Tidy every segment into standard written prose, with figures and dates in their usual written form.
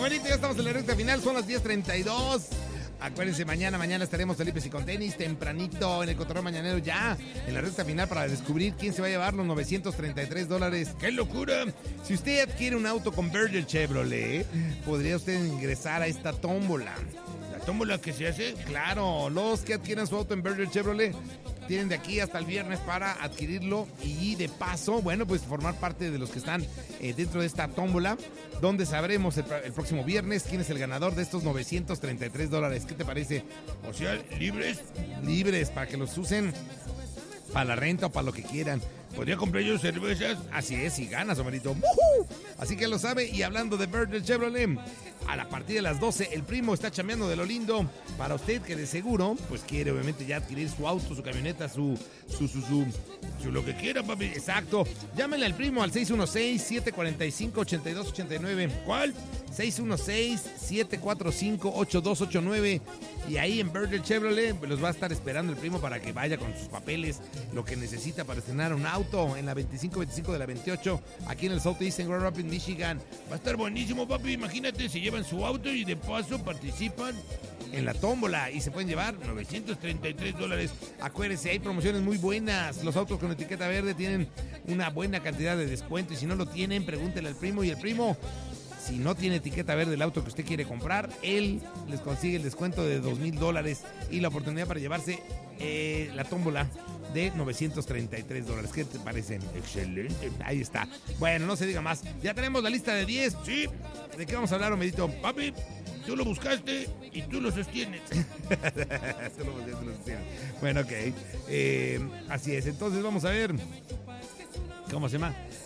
Momerito, ya estamos en la recta final, son las 10:32. Acuérdense, mañana estaremos Felipe y con tenis, tempranito en el Cotorreo Mañanero, ya en la recta final para descubrir quién se va a llevar los $933. ¡Qué locura! Si usted adquiere un auto con Berger Chevrolet, podría usted ingresar a esta tómbola. ¿La tómbola que se hace? Claro, los que adquieran su auto en Berger Chevrolet tienen de aquí hasta el viernes para adquirirlo y de paso, bueno, pues formar parte de los que están dentro de esta tómbola, donde sabremos el próximo viernes quién es el ganador de estos $933. ¿Qué te parece? O sea, libres para que los usen para la renta o para lo que quieran. ¿Podría comprar yo cervezas? Así es, si ganas, Omarito. ¡Woohoo! Así que lo sabe. Y hablando de Berger Chevrolet, a la partida de las 12, el primo está chambeando de lo lindo para usted que de seguro, pues quiere obviamente ya adquirir su auto, su camioneta, su lo que quiera, papi. Exacto. Llámenle al primo al 616-745-8289. ¿Cuál? 616-745-8289. Y ahí en Berger Chevrolet pues los va a estar esperando el primo para que vaya con sus papeles, lo que necesita para estrenar un auto en la 2525 de la 28, aquí en el Southeast en Grand Rapids, Michigan. Va a estar buenísimo, papi. Imagínate, se llevan su auto y de paso participan en la tómbola y se pueden llevar $933. Acuérdense, hay promociones muy buenas. Los autos con etiqueta verde tienen una buena cantidad de descuento y si no lo tienen, pregúntele al primo y el primo, si no tiene etiqueta verde el auto que usted quiere comprar, él les consigue el descuento de $2,000 y la oportunidad para llevarse la tómbola de $933. ¿Qué te parece? Excelente. Ahí está. Bueno, no se diga más. Ya tenemos la lista de 10. Sí. ¿De qué vamos a hablar, Homerito? Papi, tú lo buscaste y tú lo sostienes. Tú lo sostienes. Bueno, ok. Así es. Entonces vamos a ver. ¿Cómo se llama?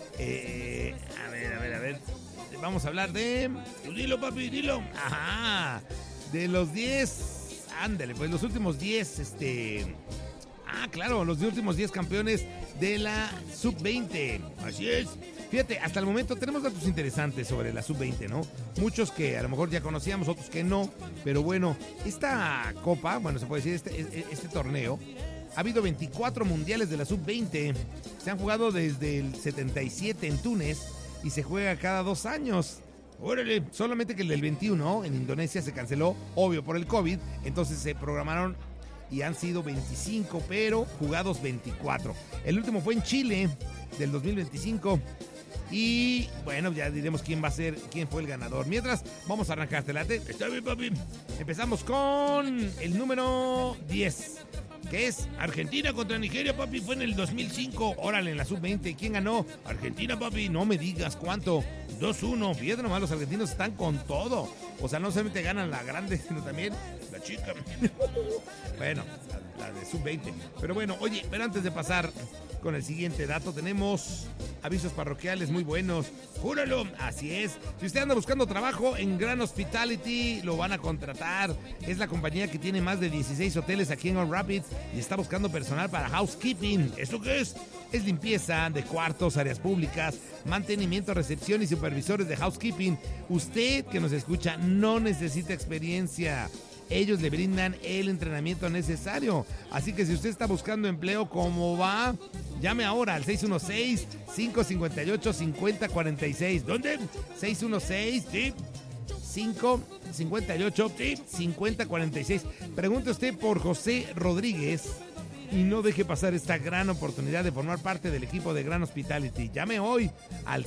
A ver. Vamos a hablar de... Tú dilo, papi, dilo. Ajá. De los 10... Ándale, pues los últimos 10, claro, los últimos 10 campeones de la Sub-20. Así es. Fíjate, hasta el momento tenemos datos interesantes sobre la Sub-20, ¿no? Muchos que a lo mejor ya conocíamos, otros que no. Pero bueno, esta copa, bueno, se puede decir, este torneo, ha habido 24 mundiales de la Sub-20. Se han jugado desde el 77 en Túnez y se juega cada 2 años. Órale, solamente que el del 21 en Indonesia se canceló, obvio, por el COVID. Entonces se programaron y han sido 25, pero jugados 24. El último fue en Chile, del 2025. Y bueno, ya diremos quién fue el ganador. Mientras, vamos a arrancar, ¿te late? Está bien, papi. Empezamos con el número 10. Que es Argentina contra Nigeria, papi, fue en el 2005, órale, en la Sub-20. ¿Quién ganó? Argentina, papi, no me digas cuánto, 2-1, fíjate nomás, los argentinos están con todo. O sea, no solamente ganan la grande, sino también la chica. Bueno, la de Sub-20. Pero bueno, oye, pero antes de pasar con el siguiente dato, tenemos avisos parroquiales muy buenos. ¡Júralo! Así es. Si usted anda buscando trabajo en Grand Hospitality, lo van a contratar. Es la compañía que tiene más de 16 hoteles aquí en Grand Rapids y está buscando personal para housekeeping. ¿Esto qué es? Es limpieza de cuartos, áreas públicas, mantenimiento, recepción y supervisores de housekeeping. Usted que nos escucha no necesita experiencia. Ellos le brindan el entrenamiento necesario. Así que si usted está buscando empleo, ¿cómo va? Llame ahora al 616-558-5046. ¿Dónde? 616, sí. 558-5046. Pregunte usted por José Rodríguez y no deje pasar esta gran oportunidad de formar parte del equipo de Grand Hospitality. Llame hoy al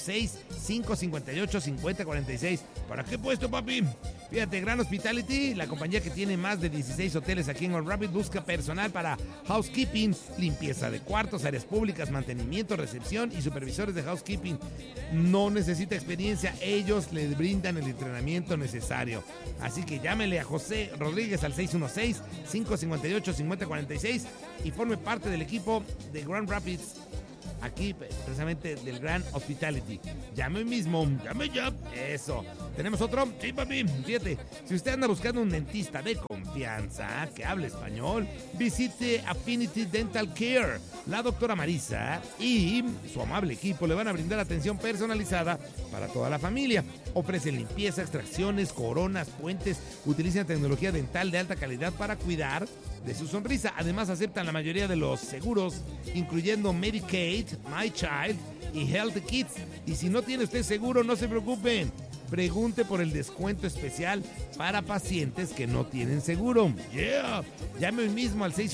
616-558-5046. ¿Para qué puesto, papi? Fíjate, Grand Hospitality, la compañía que tiene más de 16 hoteles aquí en Grand Rapids, busca personal para housekeeping, limpieza de cuartos, áreas públicas, mantenimiento, recepción y supervisores de housekeeping. No necesita experiencia, ellos le brindan el entrenamiento necesario. Así que llámele a José Rodríguez al 616-558-5046 y forme parte del equipo de Grand Rapids, aquí precisamente del Grand Hospitality. Llame hoy mismo, llame ya. Eso. ¿Tenemos otro? Sí, papi. Fíjate, si usted anda buscando un dentista de confianza que hable español, visite Affinity Dental Care. La doctora Marisa y su amable equipo le van a brindar atención personalizada para toda la familia. Ofrecen limpieza, extracciones, coronas, puentes, utilizan tecnología dental de alta calidad para cuidar de su sonrisa. Además aceptan la mayoría de los seguros, incluyendo Medicaid, My Child y Health Kids. Y si no tiene usted seguro, no se preocupe. pregunte por el descuento especial para pacientes que no tienen seguro. ¡Yeah! Llame hoy mismo al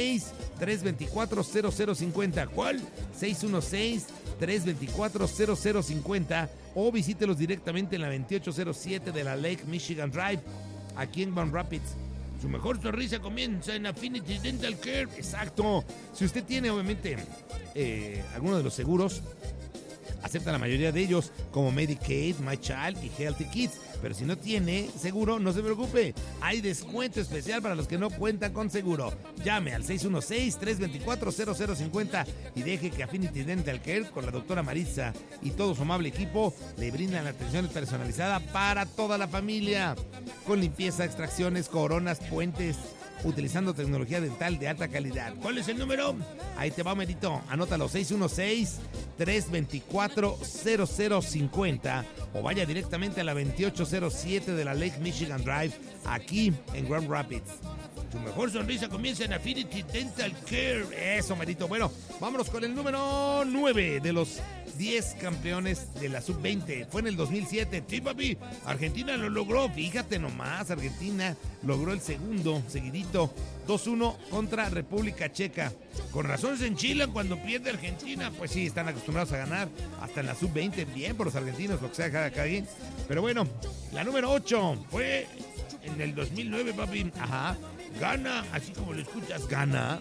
616-324-0050. ¿Cuál? 616-324-0050 o visítelos directamente en la 2807 de la Lake Michigan Drive, aquí en Grand Rapids. Su mejor sonrisa comienza en Affinity Dental Care. Exacto. Si usted tiene, obviamente, alguno de los seguros, acepta la mayoría de ellos, como Medicaid, My Child y Healthy Kids. Pero si no tiene seguro, no se preocupe. Hay descuento especial para los que no cuentan con seguro. Llame al 616-324-0050 y deje que Affinity Dental Care, con la doctora Marisa y todo su amable equipo, le brindan la atención personalizada para toda la familia. Con limpieza, extracciones, coronas, puentes, utilizando tecnología dental de alta calidad. ¿Cuál es el número? Ahí te va, Merito. Anótalo, 616-324-0050 o vaya directamente a la 2807 de la Lake Michigan Drive, aquí en Grand Rapids. Tu mejor sonrisa comienza en Affinity Dental Care. Eso, Merito. Bueno, vámonos con el número 9 de los 10 campeones de la Sub-20. Fue en el 2007. Sí, papi, Argentina lo logró. Fíjate nomás, Argentina logró el segundo seguidito, 2-1 contra República Checa. Con razón se enchilan cuando pierde Argentina. Pues sí, están acostumbrados a ganar hasta en la Sub-20. Bien por los argentinos, lo que sea cada bien. Pero bueno, la número 8 fue en el 2009, papi. Ajá. Gana, así como lo escuchas, ganó.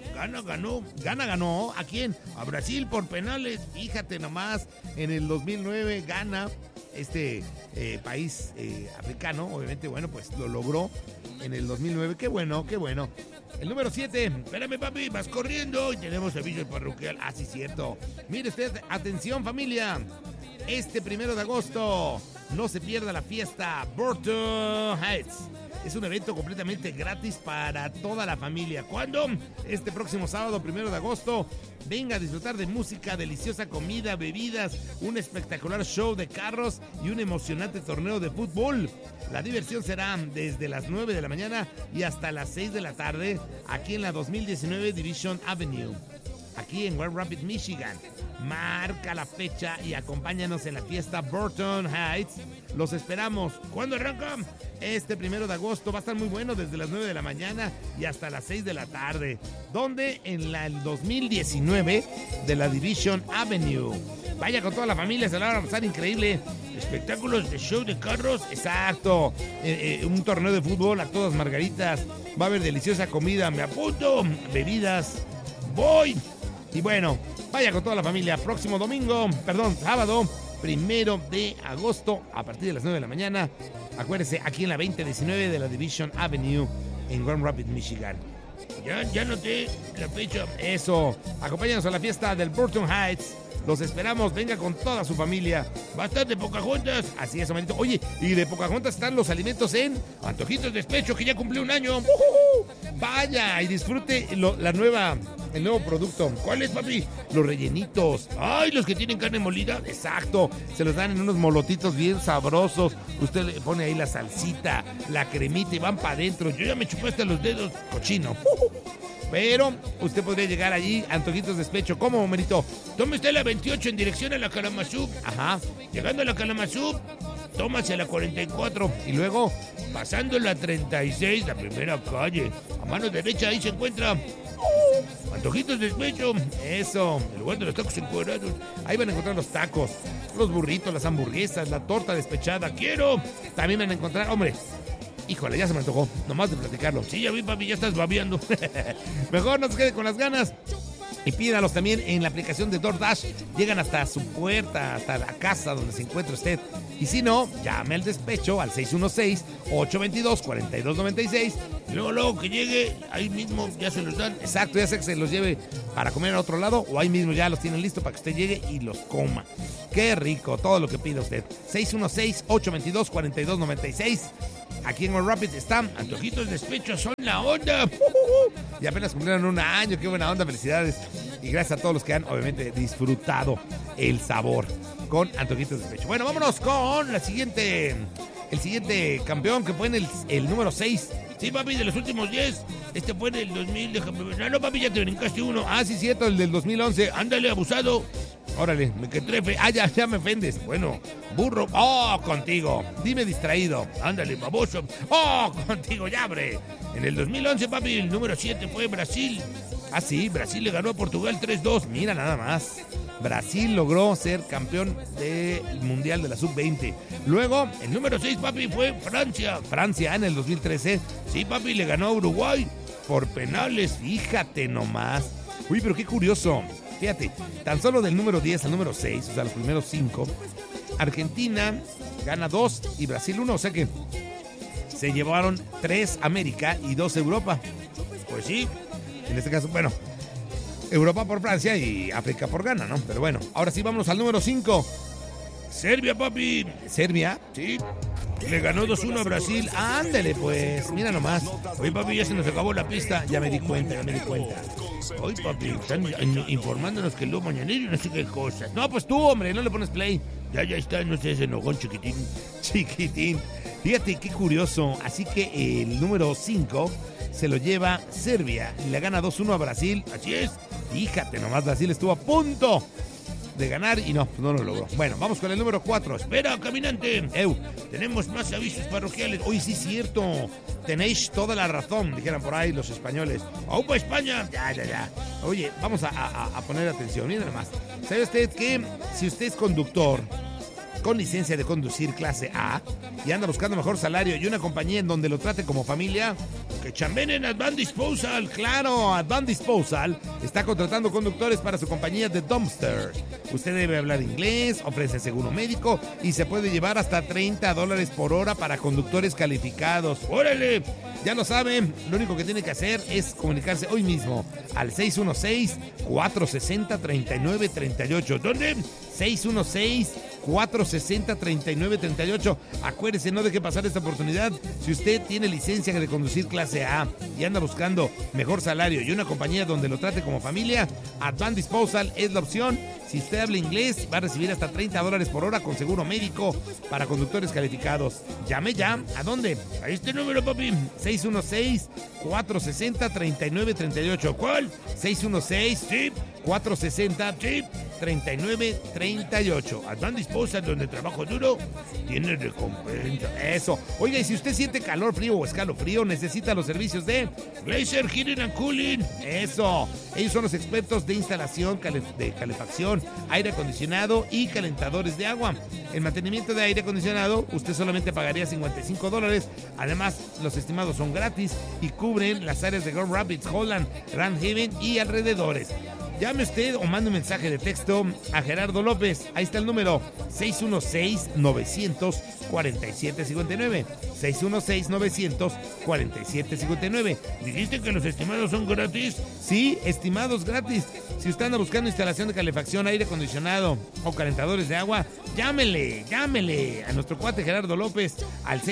¿A quién? A Brasil por penales. Fíjate nomás, en el 2009 gana este país africano. Obviamente, bueno, pues lo logró en el 2009. Qué bueno. El número 7, espérame, papi, vas corriendo y tenemos aviso parroquial. Ah, sí, cierto. Mire usted, atención, familia. Este 1 de agosto, no se pierda la fiesta Burton Heights. Es un evento completamente gratis para toda la familia. ¿Cuándo? Este próximo sábado, 1 de agosto. Venga a disfrutar de música, deliciosa comida, bebidas, un espectacular show de carros y un emocionante torneo de fútbol. La diversión será desde las 9 de la mañana y hasta las 6 de la tarde, aquí en la 2019 Division Avenue, aquí en Grand Rapids, Michigan. Marca la fecha y acompáñanos en la fiesta Burton Heights. Los esperamos. ¿Cuándo arranca? Este 1 de agosto. Va a estar muy bueno, desde las 9 de la mañana y hasta las 6 de la tarde. ¿Dónde? En el 2019 de la Division Avenue. Vaya con toda la familia, se la van a pasar increíble. Espectáculos de show de carros. Exacto. Un torneo de fútbol a todas margaritas. Va a haber deliciosa comida. Me apunto. Bebidas. Voy. Y bueno, vaya con toda la familia. Próximo sábado, 1 de agosto, a partir de las 9 de la mañana. Acuérdese, aquí en la 2019 de la Division Avenue, en Grand Rapids, Michigan. Ya noté la fecha. Eso, acompáñanos a la fiesta del Burton Heights. Los esperamos, venga con toda su familia. Va a estar de Pocahontas. Así es, manito. Oye, y de Pocahontas están los alimentos en Antojitos Despecho, que ya cumplió un año. Vaya y disfrute el nuevo producto. ¿Cuál es, papi? Los rellenitos. Ay, los que tienen carne molida. Exacto. Se los dan en unos molotitos bien sabrosos. Usted le pone ahí la salsita, la cremita y van para adentro. Yo ya me chupé hasta los dedos. Cochino. Pero usted podría llegar allí, Antojitos Despecho. ¿Cómo, Merito? Tome usted la 28 en dirección a la Kalamazoo. Ajá. Llegando a la Kalamazoo, toma hacia la 44. Y luego, pasando la 36, la primera calle. A mano derecha, ahí se encuentra Antojitos Despecho. Eso, el lugar de los tacos encuadrados. Ahí van a encontrar los tacos, los burritos, las hamburguesas, la torta despechada. ¡Quiero! También van a encontrar, hombre, híjole, ya se me antojó, nomás de platicarlo. Sí, ya vi, papi, ya estás babeando. Mejor no se quede con las ganas. Y pídalos también en la aplicación de DoorDash. Llegan hasta su puerta, hasta la casa donde se encuentre usted. Y si no, llame al despecho al 616-822-4296. Y luego que llegue, ahí mismo ya se los dan. Exacto, ya sea que se los lleve para comer a otro lado o ahí mismo ya los tienen listos para que usted llegue y los coma. Qué rico, todo lo que pida usted. 616-822-4296. Aquí en Grand Rapids están Antojitos Despecho, son la onda. Y apenas cumplieron un año, qué buena onda, felicidades. Y gracias a todos los que han, obviamente, disfrutado el sabor con Antojitos Despecho. Bueno, vámonos con el siguiente campeón, que fue en el número 6. Sí, papi, de los últimos 10. Este fue en el 2000, déjame ver. No, papi, ya te brincaste uno. Ah, sí, cierto, el del 2011. Ándale, abusado. Órale, me que trefe. Ah, ya me ofendes. Bueno, burro. Oh, contigo. Dime distraído. Ándale, baboso. Oh, contigo, ya, bre. En el 2011, papi, el número 7 fue Brasil. Ah, sí, Brasil le ganó a Portugal 3-2. Mira nada más. Brasil logró ser campeón del Mundial de la Sub-20. Luego, el número 6, papi, fue Francia. Francia en el 2013. Sí, papi, le ganó a Uruguay por penales. Fíjate nomás. Uy, pero qué curioso. Fíjate, tan solo del número 10 al número 6, o sea, los primeros 5, Argentina gana 2 y Brasil 1, o sea que se llevaron 3 América y 2 Europa. Pues sí, en este caso, bueno, Europa por Francia y África por Ghana, ¿no? Pero bueno, ahora sí vamos al número 5. Serbia, papi. ¿Serbia? Sí. Le ganó 2-1 a Brasil. Ándale, pues. Mira nomás. Oye, papi, ya se nos acabó la pista. Ya me di cuenta. Oye, papi, están informándonos que el lobo mañanero y no sé qué cosas. No, pues tú, hombre, no le pones play. Ya está, no seas enojón, chiquitín. Fíjate, qué curioso. Así que el número 5 se lo lleva Serbia y le gana 2-1 a Brasil. Así es. Fíjate nomás, Brasil estuvo a punto de ganar y no lo logró. Bueno, vamos con el número 4. Espera, caminante. Tenemos más avisos parroquiales. Hoy sí es cierto. Tenéis toda la razón, dijeran por ahí los españoles. ¡Aupa España! Ya. Oye, vamos a poner atención. Miren nomás. ¿Sabe usted que si usted es conductor con licencia de conducir clase A y anda buscando mejor salario y una compañía en donde lo trate como familia, que chambeen en Advanced Disposal? Claro, Advanced Disposal está contratando conductores para su compañía de dumpster. Usted debe hablar inglés, ofrece seguro médico y se puede llevar hasta $30 por hora para conductores calificados. ¡Órale! Ya lo saben, lo único que tiene que hacer es comunicarse hoy mismo al 616-460-3938. ¿Dónde? 616-460-3938. Acuérdese, no deje pasar esta oportunidad. Si usted tiene licencia de conducir clase A y anda buscando mejor salario y una compañía donde lo trate como familia, Advanced Disposal es la opción. Si usted habla inglés, va a recibir hasta $30 por hora con seguro médico para conductores calificados. Llame ya. ¿A dónde? A este número, papi. 616-460-3938. ¿Cuál? 616-460-3938. Advanced Disposal, donde trabajo duro tiene recompensa. Eso. Oiga, y si usted siente calor, frío o escalofrío, necesita los servicios de Glacier Heating and Cooling. Eso. Ellos son los expertos de instalación, de calefacción, aire acondicionado y calentadores de agua. El mantenimiento de aire acondicionado, usted solamente pagaría $55. Además, los estimados son gratis y cubren las áreas de Grand Rapids, Holland, Grand Haven y alrededores. Llame usted o mande un mensaje de texto a Gerardo López. Ahí está el número 616-900-4759. 616-900-4759. ¿Dijiste que los estimados son gratis? Sí, estimados gratis. Si usted anda buscando instalación de calefacción, aire acondicionado o calentadores de agua, llámele a nuestro cuate Gerardo López al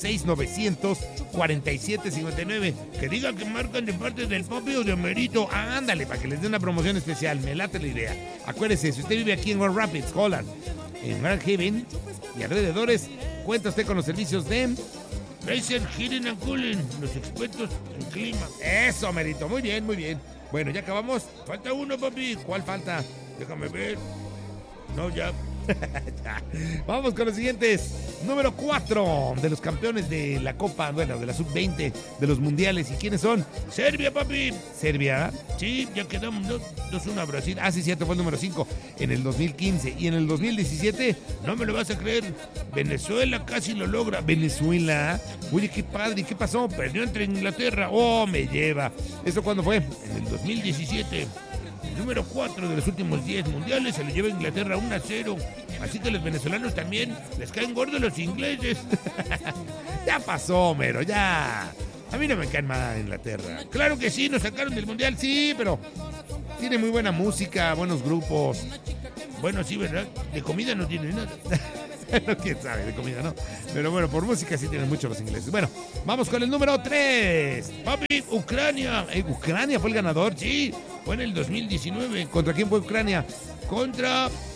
616-900-4759. Que diga que marcan de parte del papi o de Merito. Ándale, para que les dé una promoción especial. Me late la idea. Acuérdese, si usted vive aquí en Grand Rapids, Holland, en Grand Haven y alrededores, cuenta usted con los servicios de Glacier Heating and Cooling, los expertos en clima. Eso, Merito. Muy bien. Bueno, ya acabamos. Falta uno, papi. ¿Cuál falta? Déjame ver. No, ya. Vamos con los siguientes. Número 4 de los campeones de la Copa, bueno, de la Sub-20 de los mundiales. ¿Y quiénes son? Serbia, papi. ¿Serbia? Sí, ya quedamos 2-1 a Brasil. Ah, sí, cierto, fue el número 5 en el 2015. Y en el 2017, no me lo vas a creer, Venezuela casi lo logra. Venezuela. Oye, qué padre. ¿Qué pasó? Perdió entre Inglaterra. Oh, me lleva. ¿Eso cuándo fue? En el 2017. El número 4 de los últimos 10 mundiales se lo lleva Inglaterra 1-0. Así que los venezolanos también les caen gordos los ingleses. Ya pasó, Homero, ya. A mí no me caen mal Inglaterra. Claro que sí, nos sacaron del mundial, sí, pero tiene muy buena música, buenos grupos. Bueno, sí, ¿verdad? De comida no tiene nada. No, quién sabe, de comida no. Pero bueno, por música sí tienen mucho los ingleses. Bueno, vamos con el número 3. Papi, Ucrania. Ucrania fue el ganador, sí. Fue en el 2019. ¿Contra quién fue Ucrania? Contra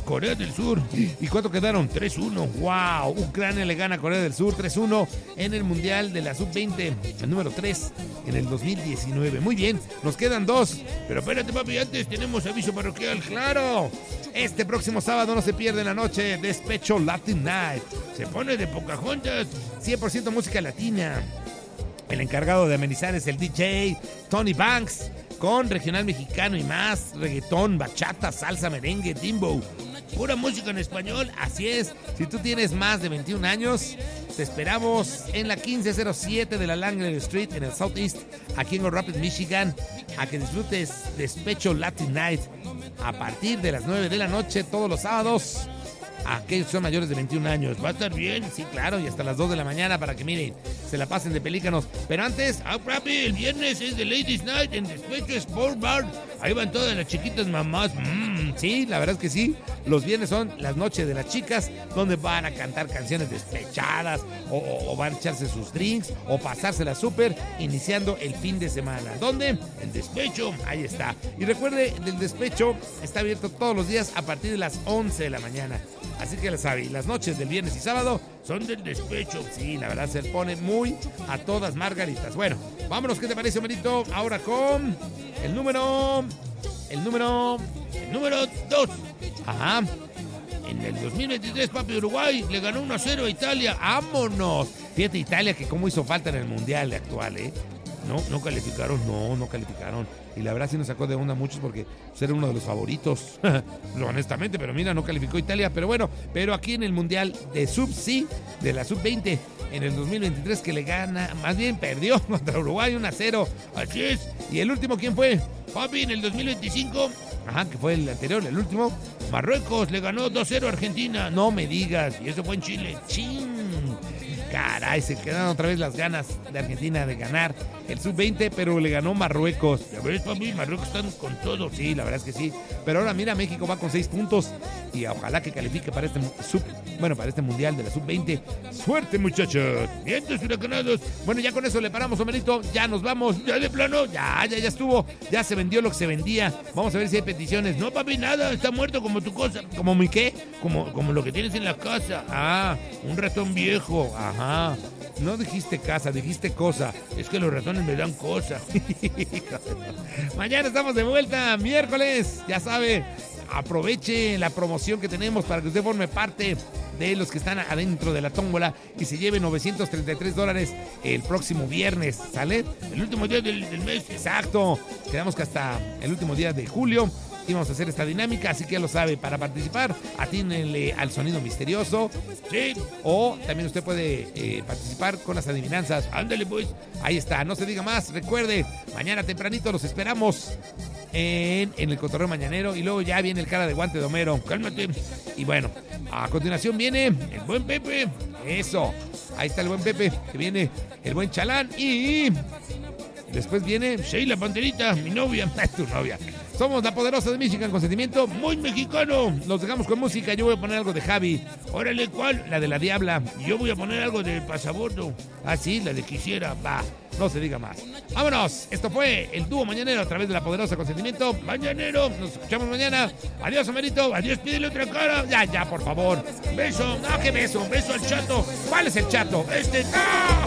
Corea del Sur. ¿Y cuánto quedaron? 3-1. ¡Wow! Ucrania le gana a Corea del Sur 3-1 en el Mundial de la Sub-20, el número 3 en el 2019. Muy bien, nos quedan 2. Pero espérate, papi, antes tenemos aviso parroquial. ¡Claro! Este próximo sábado no se pierde la noche Despecho Latin Night. Se pone de Pocahontas. 100% música latina. El encargado de amenizar es el DJ Tony Banks, con regional mexicano y más, reggaetón, bachata, salsa, merengue, dembow. Pura música en español. Así es, si tú tienes más de 21 años, te esperamos en la 1507 de la Langley Street, en el Southeast, aquí en Grand Rapids, Michigan, a que disfrutes Despecho Latin Night a partir de las 9 de la noche, todos los sábados. Aquellos son mayores de 21 años. Va a estar bien. Sí, claro, y hasta las 2 de la mañana para que miren, se la pasen de pelícanos. Pero antes, papi, el viernes es de Ladies Night en Despecho Sport Bar. Ahí van todas las chiquitas mamás. Sí, la verdad es que sí. Los viernes son las noches de las chicas, donde van a cantar canciones despechadas, o van a echarse sus drinks, o pasársela súper, iniciando el fin de semana. ¿Dónde? El Despecho. Ahí está. Y recuerde, el Despecho está abierto todos los días a partir de las 11 de la mañana. Así que ya sabe, las noches del viernes y sábado son del Despecho. Sí, la verdad se pone muy a todas margaritas. Bueno, vámonos, ¿qué te parece, Marito? Ahora con el número 2. Ajá. En el 2023, papi, Uruguay le ganó 1-0 a Italia. ¡Vámonos! Fíjate, Italia, que cómo hizo falta en el Mundial actual, ¿eh? No calificaron. No calificaron. Y la verdad sí nos sacó de onda a muchos porque era uno de los favoritos. Honestamente, pero mira, no calificó Italia. Pero bueno, pero aquí en el Mundial de sí, de la Sub-20, en el 2023 que le gana, más bien perdió contra Uruguay 1-0. Así es. ¿Y el último quién fue? Papi, en el 2025. Ajá, que fue el anterior, el último. Marruecos le ganó 2-0 a Argentina. No me digas. Y eso fue en Chile. ¡Chin! Caray, se quedaron otra vez las ganas de Argentina de ganar el Sub-20, pero le ganó Marruecos. Ya ves, papi, Marruecos están con todo. Sí, la verdad es que sí. Pero ahora mira, México va con 6 puntos y ojalá que califique para este para este Mundial de la Sub-20. ¡Suerte, muchachos! ¡Vientos huracanados! Bueno, ya con eso le paramos, Homerito. Ya nos vamos. ¿Ya de plano? Ya estuvo. Ya se vendió lo que se vendía. Vamos a ver si hay peticiones. No, papi, nada. Está muerto como tu cosa. ¿Como mi qué? Como lo que tienes en la casa. Un ratón viejo. Ajá. No dijiste casa, dijiste cosa. Es que los ratones me dan cosa. Mañana estamos de vuelta, miércoles. Ya sabe, aproveche la promoción que tenemos para que usted forme parte de los que están adentro de la tómbola y se lleve $933 el próximo viernes. ¿Sale? El último día del mes. Exacto. Quedamos que hasta el último día de julio íbamos a hacer esta dinámica, así que ya lo sabe. Para participar, atínenle al sonido misterioso. Sí. O también usted puede participar con las adivinanzas. Ándale, pues. Ahí está, no se diga más. Recuerde, mañana tempranito los esperamos en el Cotorreo Mañanero. Y luego ya viene el cara de guante de Homero. Cálmate. Y bueno, a continuación viene el buen Pepe. Eso. Ahí está el buen Pepe. Que viene el buen Chalán. Y después viene Sheila Panterita, mi novia. Es tu novia. Somos la poderosa de Michigan con sentimiento muy mexicano. Los dejamos con música. Yo voy a poner algo de Javi. Órale, ¿cuál? La de la Diabla. Yo voy a poner algo de Pasabordo. Sí, la de Quisiera. Va, no se diga más. Vámonos. Esto fue el dúo mañanero a través de la poderosa con sentimiento mañanero. Nos escuchamos mañana. Adiós, Homerito. Adiós, pídele otra cara. Ya, por favor. Beso. No, ¿qué beso? Beso al chato. ¿Cuál es el chato? ¡No!